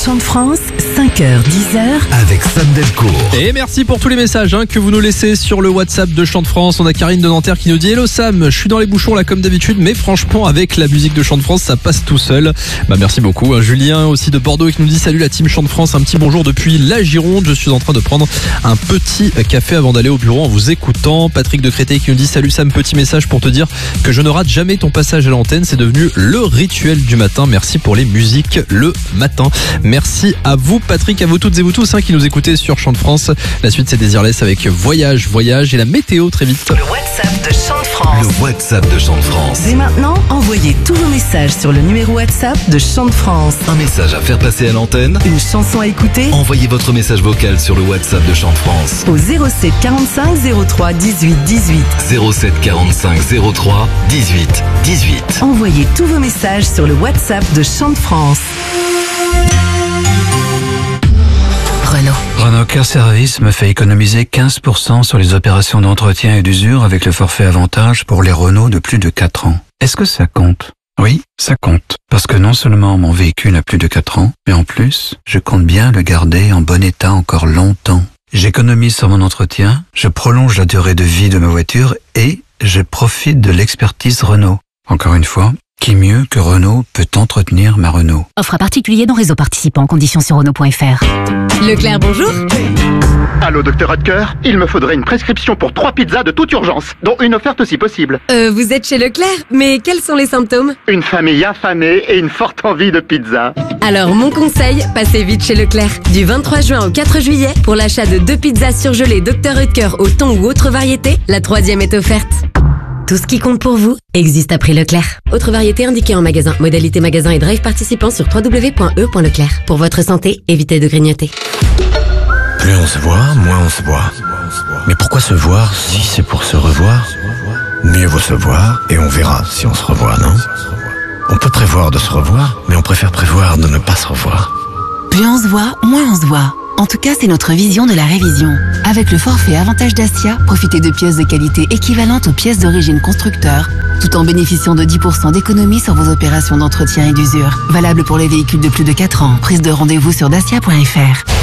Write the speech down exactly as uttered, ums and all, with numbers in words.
Champ de France, cinq heures dix heures avec Sam Delcourt. Et merci pour tous les messages hein, que vous nous laissez sur le WhatsApp de Champ de France. On a Karine de Nanterre qui nous dit: Hello Sam, je suis dans les bouchons là comme d'habitude, mais franchement avec la musique de Champ de France ça passe tout seul. Bah merci beaucoup. Hein. Julien aussi de Bordeaux qui nous dit: salut la team Champ de France, un petit bonjour depuis la Gironde. Je suis en train de prendre un petit café avant d'aller au bureau en vous écoutant. Patrick de Créteil qui nous dit: salut Sam, petit message pour te dire que je ne rate jamais ton passage à l'antenne. C'est devenu le rituel du matin. Merci pour les musiques le matin. Merci à vous Patrick, à vous toutes et vous tous hein, qui nous écoutez sur Champ de France. La suite c'est Désirless avec Voyage, Voyage et la météo très vite. Le WhatsApp de Champ de France. Le WhatsApp de Champ de France. Dès maintenant, envoyez tous vos messages sur le numéro WhatsApp de Champ de France. Un message à faire passer à l'antenne. Une chanson à écouter. Envoyez votre message vocal sur le WhatsApp de Champ de France. Au zéro sept quarante-cinq zéro trois dix-huit dix-huit. zéro sept quarante-cinq zéro trois dix-huit dix-huit. Envoyez tous vos messages sur le WhatsApp de Champ de France. Renault. Renault Car Service me fait économiser quinze pour cent sur les opérations d'entretien et d'usure avec le forfait avantage pour les Renault de plus de quatre ans. Est-ce que ça compte? Oui, ça compte. Parce que non seulement mon véhicule a plus de quatre ans, mais en plus, je compte bien le garder en bon état encore longtemps. J'économise sur mon entretien, je prolonge la durée de vie de ma voiture et je profite de l'expertise Renault. Encore une fois, qui mieux que Renault peut entretenir ma Renault? Offre à particulier dans réseau participant, conditions sur Renault point F R. Leclerc, bonjour. Allô, docteur Rutger, il me faudrait une prescription pour trois pizzas de toute urgence, dont une offerte si possible. Euh, vous êtes chez Leclerc, mais quels sont les symptômes? Une famille affamée et une forte envie de pizza. Alors, mon conseil, passez vite chez Leclerc. Du vingt-trois juin au quatre juillet, pour l'achat de deux pizzas surgelées docteur Rutger au thon ou autre variété, la troisième est offerte. Tout ce qui compte pour vous existe à prix Leclerc. Autre variété indiquée en magasin. Modalité magasin et drive participant sur w w w point e point leclerc. Pour votre santé, évitez de grignoter. Plus on se voit, moins on se voit. Mais pourquoi se voir si c'est pour se revoir? Mieux vaut se voir et on verra si on se revoit, non? On peut prévoir de se revoir, mais on préfère prévoir de ne pas se revoir. Plus on se voit, moins on se voit. En tout cas, c'est notre vision de la révision. Avec le forfait avantage Dacia, profitez de pièces de qualité équivalentes aux pièces d'origine constructeur, tout en bénéficiant de dix pour cent d'économie sur vos opérations d'entretien et d'usure. Valable pour les véhicules de plus de quatre ans. Prise de rendez-vous sur dacia point F R.